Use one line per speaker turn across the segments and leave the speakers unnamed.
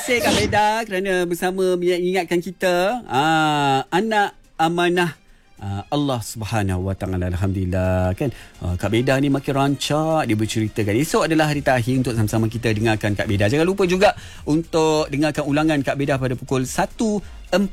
kasih Kak Beda kerana bersama mengingatkan kita anak amanah Allah Subhanahu Wa Taala. Alhamdulillah kan. Kak Beda ni makin rancak dia berceritakan. Esok adalah hari terakhir untuk sama-sama kita dengarkan Kak Beda. Jangan lupa juga untuk dengarkan ulangan Kak Beda pada pukul 1.45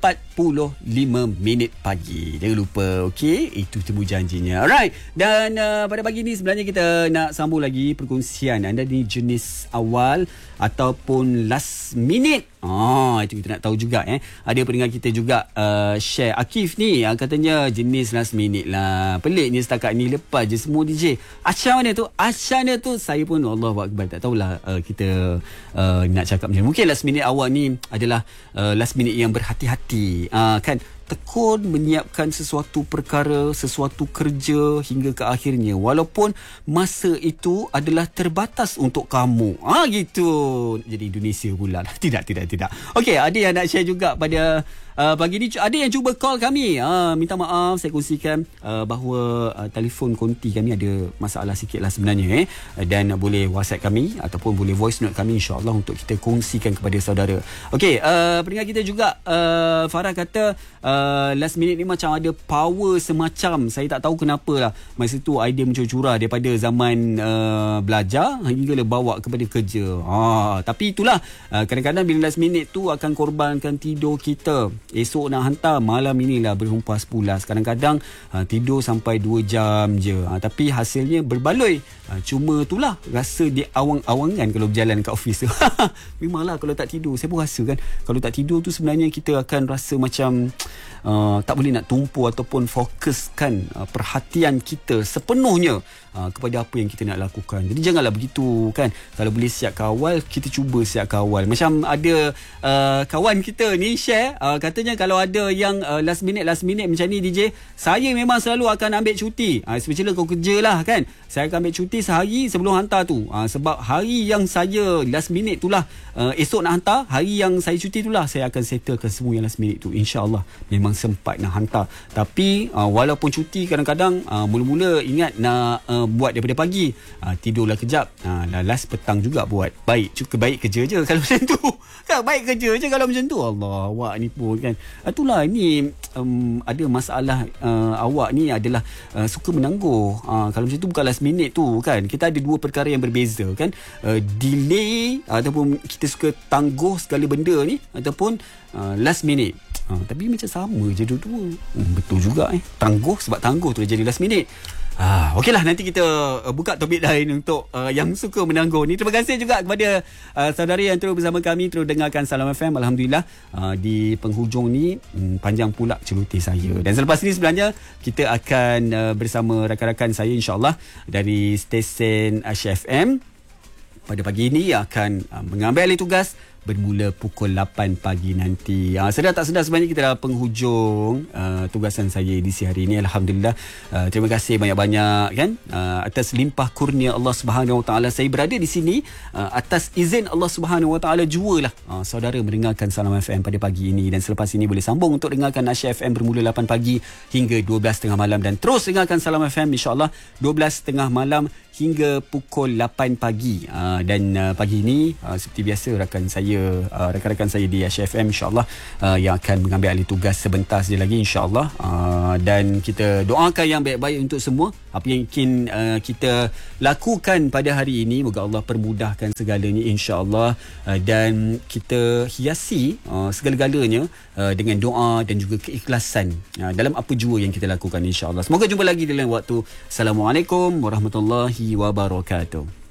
pagi. Jangan lupa, okey? Itu temu janjinya. Alright. Dan pada pagi ni sebenarnya kita nak sambung lagi perkongsian. Anda ni jenis awal ataupun last minute? Itu kita nak tahu juga. Ada pendengar kita juga share. Akif ni katanya jenis last minute lah. Peliknya setakat ni lepas je semua DJ. Asal mana tu? Asalnya tu saya pun Allahuakbar tak tahulah kita nak cakap macam. Mungkin last minute awak ni adalah last minute yang berhati-hati. Kan tekun menyiapkan sesuatu perkara, sesuatu kerja hingga ke akhirnya, walaupun masa itu adalah terbatas untuk kamu. Gitu. Jadi Indonesia pula. Tidak. Okey, ada yang nak share juga pada pagi ni. Ada yang cuba call kami. Minta maaf, saya kongsikan bahawa telefon konti kami ada masalah sikit lah sebenarnya. Dan boleh WhatsApp kami ataupun boleh voice note kami, insyaAllah, untuk kita kongsikan kepada saudara. Okey, pendengar kita juga Farah kata last minute ni macam ada power semacam. Saya tak tahu kenapa lah. Masa tu idea mencurah daripada zaman belajar hinggalah bawa kepada kerja. Tapi itulah, kadang-kadang bila last minute tu akan korbankan tidur kita. Esok nak hantar, malam inilah berhumpas pulas. Kadang-kadang tidur sampai 2 jam je. Tapi hasilnya berbaloi. Cuma itulah, rasa dia awang-awangan kalau berjalan kat office tu. Memanglah kalau tak tidur, saya pun rasa kan, kalau tak tidur tu sebenarnya kita akan rasa macam tak boleh nak tumpu ataupun fokuskan perhatian kita sepenuhnya kepada apa yang kita nak lakukan. Jadi janganlah begitu kan. Kalau boleh siapkan awal, kita cuba siapkan awal. Macam ada kawan kita ni share, katanya kalau ada yang last minute macam ni DJ, saya memang selalu akan ambil cuti. Especially kau kerja lah kan, saya akan ambil cuti sehari sebelum hantar tu. Sebab hari yang saya last minute tu lah, esok nak hantar, hari yang saya cuti tu lah, saya akan settlekan semua yang last minute tu. InsyaAllah memang sempat nak hantar. Tapi walaupun cuti, kadang-kadang mula-mula ingat nak buat daripada pagi, tidurlah kejap, last petang juga buat. Baik kerja je kalau macam tu kan, baik kerja je kalau macam tu. Allah, awak ni pun kan. Itulah, ini ada masalah. Awak ni adalah suka menangguh. Kalau macam tu bukan last minute tu kan. Kita ada dua perkara yang berbeza kan. Delay ataupun kita suka tangguh segala benda ni, ataupun last minute. Tapi macam sama je dua-dua. Betul juga tangguh, sebab tangguh tu jadi last minute. Okeylah, nanti kita buka topik lain untuk yang suka menangguh ni. Terima kasih juga kepada saudara yang terus bersama kami, terus dengarkan Salam FM. Alhamdulillah, di penghujung ni panjang pula celoteh saya. Dan selepas ni sebenarnya kita akan bersama rakan-rakan saya, insyaAllah, dari stesen Asia FM. Pada pagi ini akan mengambil alih tugas bermula pukul 8 pagi nanti. Sedar tak sedar sebenarnya kita dah penghujung tugasan saya edisi hari ini. Alhamdulillah, terima kasih banyak-banyak kan, atas limpah kurnia Allah Subhanahu Wa Taala saya berada di sini. Atas izin Allah Subhanahu Wa Taala jualah saudara mendengarkan Salam FM pada pagi ini, dan selepas ini boleh sambung untuk dengarkan Asia FM bermula 8 pagi hingga 12.30 malam, dan terus dengarkan Salam FM insya-Allah 12.30 malam hingga pukul 8 pagi. Dan pagi ini seperti biasa rakan-rakan saya di Asia FM insya-Allah yang akan mengambil alih tugas sebentar saja lagi insya-Allah. Dan kita doakan yang baik-baik untuk semua. Apa yang ingin kita lakukan pada hari ini, moga Allah permudahkan segalanya insya-Allah. Dan kita hiasi segala-galanya dengan doa dan juga keikhlasan dalam apa jua yang kita lakukan insya-Allah. Semoga jumpa lagi dalam waktu. Assalamualaikum warahmatullahi wabarakatuh.